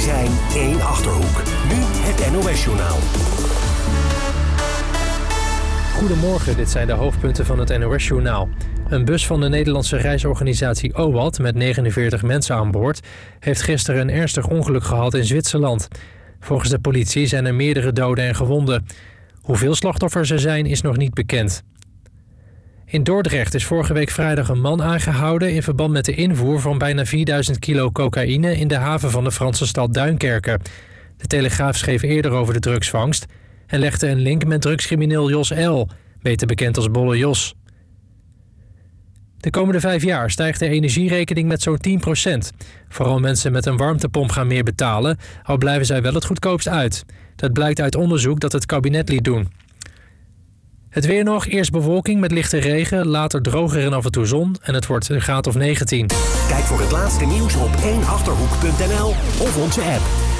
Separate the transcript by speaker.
Speaker 1: zijn, 1 Achterhoek. Nu het NOS-journaal.
Speaker 2: Goedemorgen, dit zijn de hoofdpunten van het NOS-journaal. Een bus van de Nederlandse reisorganisatie OWAT met 49 mensen aan boord heeft gisteren een ernstig ongeluk gehad in Zwitserland. Volgens de politie zijn er meerdere doden en gewonden. Hoeveel slachtoffers er zijn is nog niet bekend. In Dordrecht is vorige week vrijdag een man aangehouden in verband met de invoer van bijna 4000 kilo cocaïne in de haven van de Franse stad Duinkerken. De Telegraaf schreef eerder over de drugsvangst en legde een link met drugscrimineel Jos L., beter bekend als Bolle Jos. De komende 5 jaar stijgt de energierekening met zo'n 10%. Vooral mensen met een warmtepomp gaan meer betalen, al blijven zij wel het goedkoopst uit. Dat blijkt uit onderzoek dat het kabinet liet doen. Het weer nog, eerst bewolking met lichte regen, later droger en af en toe zon en het wordt een graad of 19.
Speaker 1: Kijk voor het laatste nieuws op 1achterhoek.nl of onze app.